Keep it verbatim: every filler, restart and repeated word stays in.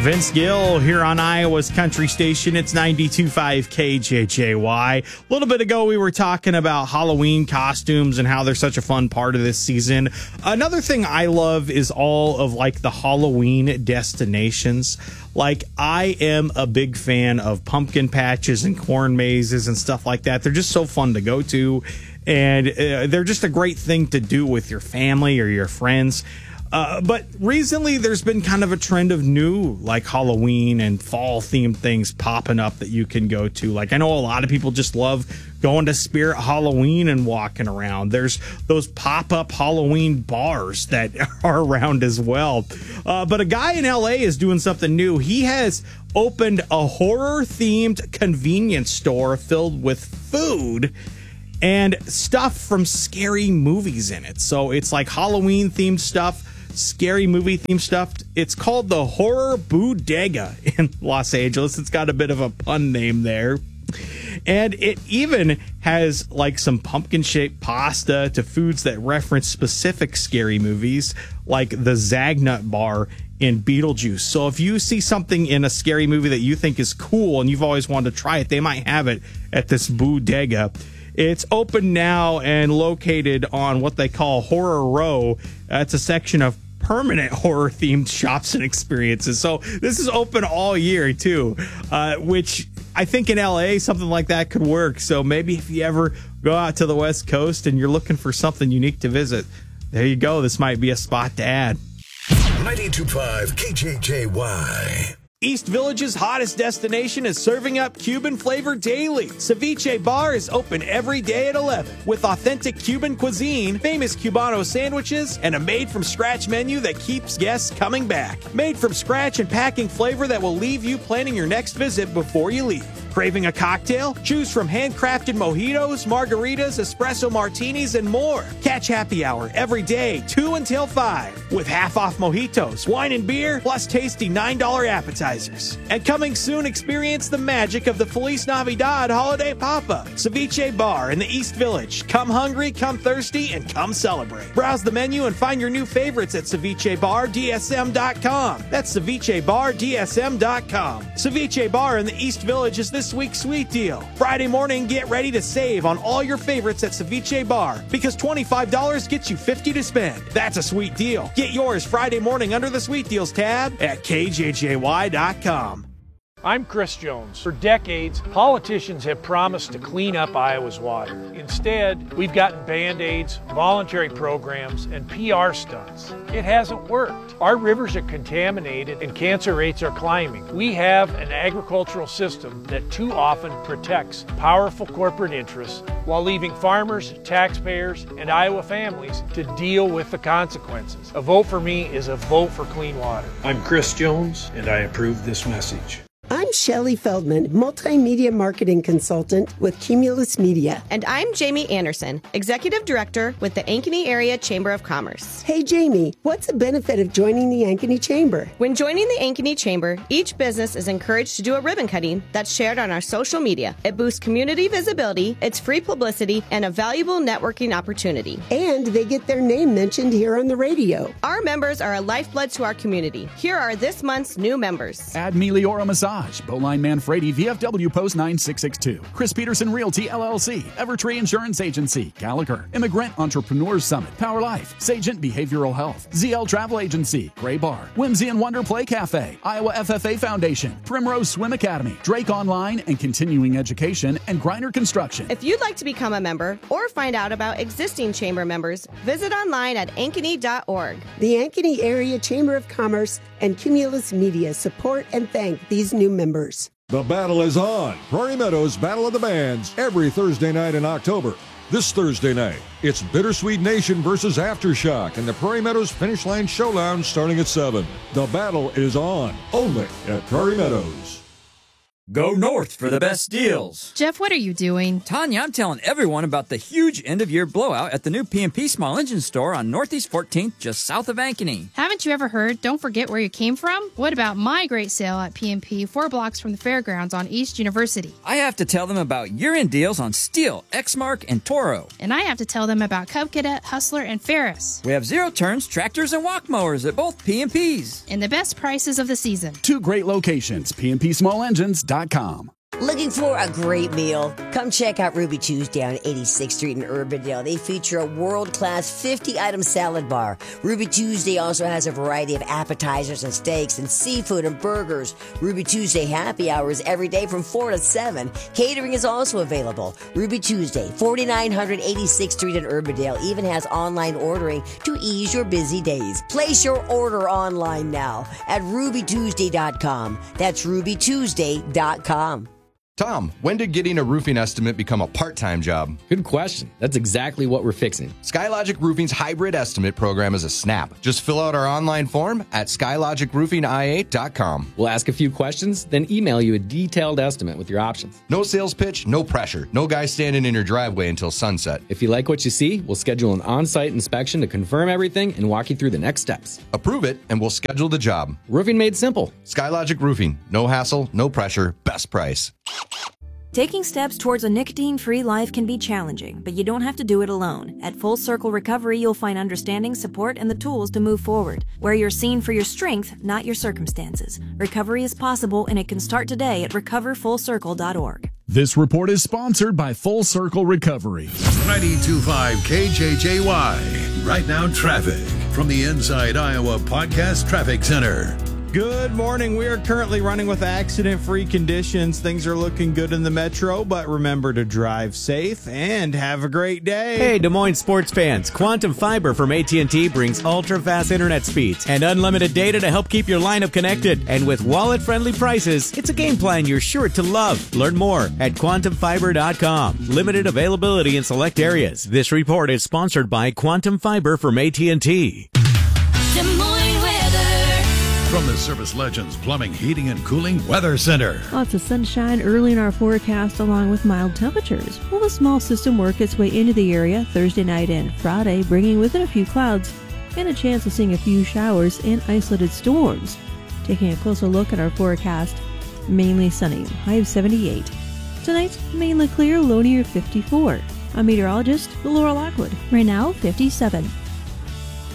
Vince Gill here on Iowa's Country Station. It's ninety-two point five K J J Y. A little bit ago, we were talking about Halloween costumes and how they're such a fun part of this season. Another thing I love is all of like the Halloween destinations. Like, I am a big fan of pumpkin patches and corn mazes and stuff like that. They're just so fun to go to, and uh, they're just a great thing to do with your family or your friends. Uh, but recently, there's been kind of a trend of new, like, Halloween and fall-themed things popping up that you can go to. Like, I know a lot of people just love going to Spirit Halloween and walking around. There's those pop-up Halloween bars that are around as well. Uh, but a guy in L A is doing something new. He has opened a horror-themed convenience store filled with food and stuff from scary movies in it. So it's like Halloween-themed stuff, scary movie themed stuff. It's called the Horror Bodega in Los Angeles. It's got a bit of a pun name there. And it even has like some pumpkin shaped pasta to foods that reference specific scary movies, like the Zagnut bar in Beetlejuice. So if you see something in a scary movie that you think is cool and you've always wanted to try it, they might have it at this bodega. It's open now and located on what they call Horror Row. Uh, it's a section of permanent horror-themed shops and experiences. So this is open all year, too, uh, which I think in L A, something like that could work. So maybe if you ever go out to the West Coast and you're looking for something unique to visit, there you go. This might be a spot to add. ninety-two point five K J J Y. East Village's hottest destination is serving up Cuban flavor daily. Ceviche Bar is open every day at eleven with authentic Cuban cuisine, famous Cubano sandwiches, and a made-from-scratch menu that keeps guests coming back. Made from scratch and packing flavor that will leave you planning your next visit before you leave. Craving a cocktail? Choose from handcrafted mojitos, margaritas, espresso martinis, and more. Catch happy hour every day, two until five, with half-off mojitos, wine and beer, plus tasty nine dollar appetizers. And coming soon, experience the magic of the Feliz Navidad holiday pop-up. Ceviche Bar in the East Village. Come hungry, come thirsty, and come celebrate. Browse the menu and find your new favorites at ceviche bar D S M dot com. That's ceviche bar D S M dot com. Ceviche Bar in the East Village is this week's sweet deal. Friday morning, get ready to save on all your favorites at Ceviche Bar because twenty-five dollars gets you fifty dollars to spend. That's a sweet deal. Get yours Friday morning under the Sweet Deals tab at K J J Y dot com. I'm Chris Jones. For decades, politicians have promised to clean up Iowa's water. Instead, we've gotten Band-Aids, voluntary programs, and P R stunts. It hasn't worked. Our rivers are contaminated and cancer rates are climbing. We have an agricultural system that too often protects powerful corporate interests while leaving farmers, taxpayers, and Iowa families to deal with the consequences. A vote for me is a vote for clean water. I'm Chris Jones, and I approve this message. I'm Shelley Feldman, multimedia marketing consultant with Cumulus Media. And I'm Jamie Anderson, executive director with the Ankeny Area Chamber of Commerce. Hey, Jamie, what's the benefit of joining the Ankeny Chamber? When joining the Ankeny Chamber, each business is encouraged to do a ribbon cutting that's shared on our social media. It boosts community visibility, it's free publicity, and a valuable networking opportunity. And they get their name mentioned here on the radio. Our members are a lifeblood to our community. Here are this month's new members. Add Meliora Massage, Bowline Manfredi, V F W Post nine six six two, Chris Peterson Realty L L C, Evertree Insurance Agency, Gallagher, Immigrant Entrepreneurs Summit, Power Life, Sagent Behavioral Health, Z L Travel Agency, Gray Bar, Whimsy and Wonder Play Cafe, Iowa F F A Foundation, Primrose Swim Academy, Drake Online and Continuing Education, and Griner Construction. If you'd like to become a member or find out about existing chamber members, visit online at ankeny dot org. The Ankeny Area Chamber of Commerce and Cumulus Media support and thank these new members. The battle is on. Prairie Meadows Battle of the Bands every Thursday night in October. This Thursday night, it's Bittersweet Nation versus Aftershock in the Prairie Meadows Finish Line Showdown starting at seven. The battle is on, only at Prairie Meadows. Go north for the best deals. Jeff, what are you doing? Tanya, I'm telling everyone about the huge end-of-year blowout at the new P and P Small Engine Store on Northeast fourteenth, just south of Ankeny. Haven't you ever heard, don't forget where you came from? What about my great sale at P and P, four blocks from the fairgrounds on East University? I have to tell them about year-end deals on Steel, Exmark, and Toro. And I have to tell them about Cub Cadet, Hustler, and Ferris. We have zero-turns, tractors, and walk mowers at both P and P's. And the best prices of the season. Two great locations, P and P small engines dot com. Looking for a great meal? Come check out Ruby Tuesday on eighty-sixth Street in Urbandale. They feature a world-class fifty-item salad bar. Ruby Tuesday also has a variety of appetizers and steaks and seafood and burgers. Ruby Tuesday happy hours every day from four to seven. Catering is also available. Ruby Tuesday, forty-nine hundred eighty-sixth Street in Urbandale, even has online ordering to ease your busy days. Place your order online now at ruby tuesday dot com. That's ruby tuesday dot com. Tom, when did getting a roofing estimate become a part-time job? Good question. That's exactly what we're fixing. SkyLogic Roofing's hybrid estimate program is a snap. Just fill out our online form at skylogic roofing i eight dot com. We'll ask a few questions, then email you a detailed estimate with your options. No sales pitch, no pressure. No guy standing in your driveway until sunset. If you like what you see, we'll schedule an on-site inspection to confirm everything and walk you through the next steps. Approve it, and we'll schedule the job. Roofing made simple. SkyLogic Roofing. No hassle, no pressure, best price. Taking steps towards a nicotine-free life can be challenging, but you don't have to do it alone. At Full Circle Recovery, you'll find understanding, support, and the tools to move forward, where you're seen for your strength, not your circumstances. Recovery is possible, and it can start today at recover full circle dot org. This report is sponsored by Full Circle Recovery. ninety-two point five K J J Y. Right now, traffic from the Inside Iowa Podcast Traffic Center. Good morning. We are currently running with accident-free conditions. Things are looking good in the metro, but remember to drive safe and have a great day. Hey, Des Moines sports fans. Quantum Fiber from A T and T brings ultra-fast internet speeds and unlimited data to help keep your lineup connected. And with wallet-friendly prices, it's a game plan you're sure to love. Learn more at quantum fiber dot com. Limited availability in select areas. This report is sponsored by Quantum Fiber from A T and T. Des Moines weather. From the Service Legends Plumbing, Heating, and Cooling Weather Center. Lots of sunshine early in our forecast along with mild temperatures. Will the small system work its way into the area Thursday night and Friday, bringing with it a few clouds and a chance of seeing a few showers and isolated storms. Taking a closer look at our forecast, mainly sunny, high of seventy-eight. Tonight, mainly clear, low near fifty-four. I'm meteorologist Laura Lockwood. Right now, fifty-seven.